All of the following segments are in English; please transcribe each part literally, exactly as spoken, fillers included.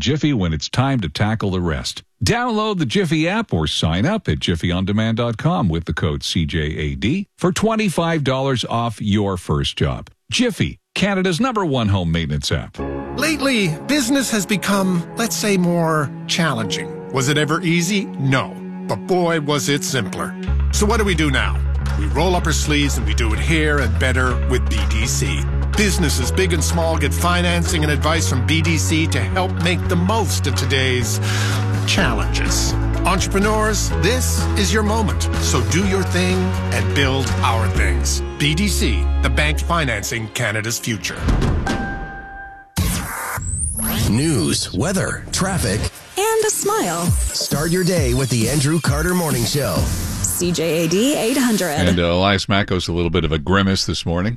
Jiffy when it's time to tackle the rest. Download the Jiffy app or sign up at jiffy on demand dot com with the code C J A D for twenty-five dollars off your first job. Jiffy, Canada's number one home maintenance app. Lately, business has become, let's say, more challenging. Was it ever easy? No. But boy, was it simpler. So what do we do now? We roll up our sleeves and we do it here and better with B D C. Businesses big and small get financing and advice from B D C to help make the most of today's challenges. Entrepreneurs, this is your moment. So do your thing and build our things. B D C, the bank financing Canada's future. News, weather, traffic, and a smile. Start your day with the Andrew Carter Morning Show. C J A D eight hundred. And uh, Elias Mackos a little bit of a grimace this morning.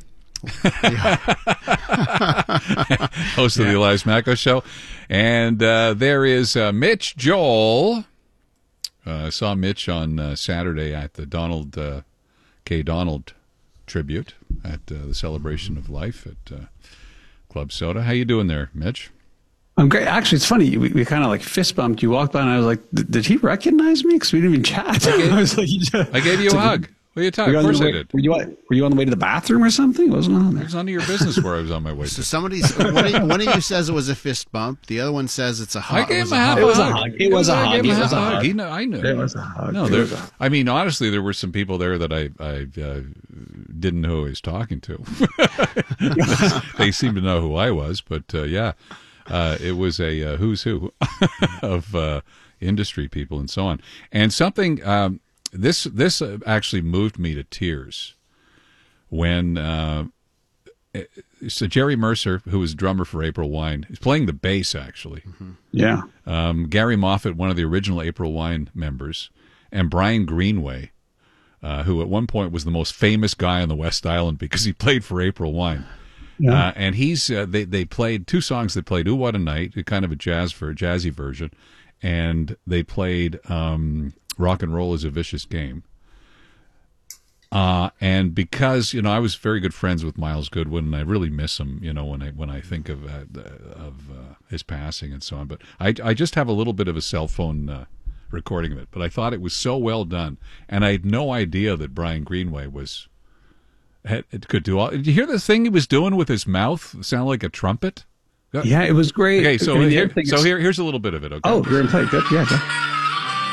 Host of yeah. the Elias Mackos Show. And uh, there is uh, Mitch Joel. I uh, saw Mitch on uh, Saturday at the Donald uh, K. Donald tribute at uh, the Celebration of Life at uh, Club Soda. How you doing there, Mitch? I'm great. Actually, it's funny. We, we kind of like fist bumped. You walked by, and I was like, "Did he recognize me?" Because we didn't even chat. I gave, I, was like, yeah. I gave you a hug. What are you talking? Of course I did. Were you, were you on the way to the bathroom or something? What was going on there? It was none of your business where I was on my way so to. Somebody's one of, one of you says it was a fist bump. The other one says it's a hug. I gave him a hug. It was a hug. It was a hug. It was a hug. He knew, I knew. It was a hug. No, there. I mean, honestly, there were some people there that I I uh, didn't know who I was talking to. They seemed to know who I was, but uh, yeah, uh, it was a uh, who's who of uh, industry people and so on. And something. Um, This this actually moved me to tears when uh, so Jerry Mercer, who was drummer for April Wine, is playing the bass actually. Mm-hmm. Yeah. Um, Gary Moffat, one of the original April Wine members, and Brian Greenway, uh, who at one point was the most famous guy on the West Island because he played for April Wine. Yeah. Uh, and he's uh, they they played two songs. They played "Ooh What a Night," kind of a jazz for a jazzy version, and they played. Um, Rock and Roll is a Vicious Game. Uh, and because, you know, I was very good friends with Miles Goodwin, and I really miss him, you know, when I when I think of uh, of uh, his passing and so on. But I, I just have a little bit of a cell phone uh, recording of it. But I thought it was so well done. And I had no idea that Brian Greenway was had, could do all. Did you hear the thing he was doing with his mouth? It sounded like a trumpet? Yeah, it was great. Okay, so, I mean, here, so is... here, here's a little bit of it, okay? Oh, you're in play. Good, yeah, good.